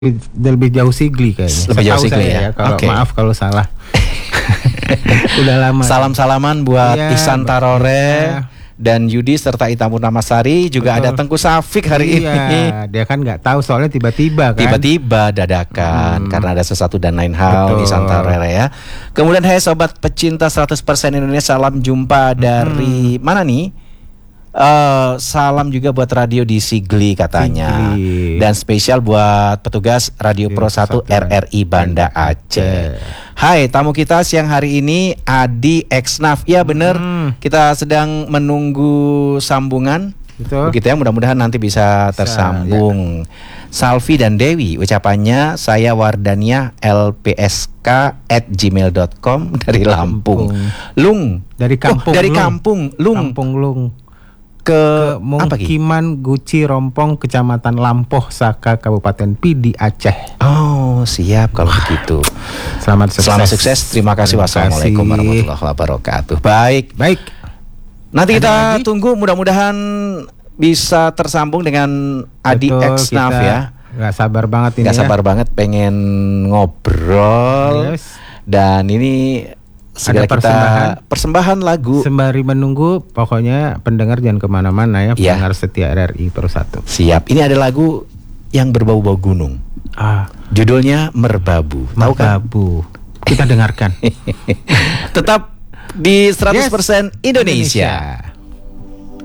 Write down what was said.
lebih jauh Sigli kayaknya. Lebih jauh Sigli ya. Kalau maaf kalau salah. Udah lama. Salam-salaman buat ya, Ihsan Tarore dan Yudi serta Ita Purnamasari. Juga ada Tengku Safik hari ini. Dia kan nggak tahu soalnya tiba-tiba kan. Tiba-tiba dadakan karena ada sesuatu dan lain hal. Ihsan Tarore ya. Kemudian hai sobat pecinta 100% Indonesia, salam jumpa dari mana nih? Salam juga buat radio di Sigli katanya. Dan spesial buat petugas Radio Pro 1 RRI Banda Aceh. Hai, tamu kita siang hari ini Adi Exnaf. Ya bener, kita sedang menunggu sambungan. Begitu ya, mudah-mudahan nanti bisa tersambung. Salvi dan Dewi, ucapannya saya Wardania lpsk@gmail.com dari Lampung. Lung dari kampung. Dari kampung Lung. Kampung Lung. Ke Mukiman Guci Rompong, Kecamatan Lampoh, Saka, Kabupaten Pidi, Aceh. Oh, siap kalau begitu. Selamat sukses. Terima kasih. Wassalamualaikum warahmatullahi wabarakatuh. Baik. Nanti kita tunggu, mudah-mudahan bisa tersambung dengan Adi Exnaf ya. Gak sabar banget ini. Gak sabar banget pengen ngobrol. Dan ini segera kita persembahan lagu. Sembari menunggu, pokoknya pendengar jangan kemana-mana ya. Pendengar setia RRI Pro 1. Siap. Ini ada lagu yang berbau-bau gunung. Judulnya Merbabu. Tahu kan? Merbabu. Kita dengarkan. Tetap di 100% Indonesia.